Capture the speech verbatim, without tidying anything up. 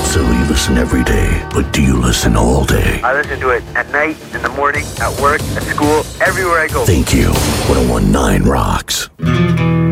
So you listen every day, but do you listen all day? I listen to it at night, in the morning, at work, at school, everywhere I go. Thank you. one oh one point nine rocks.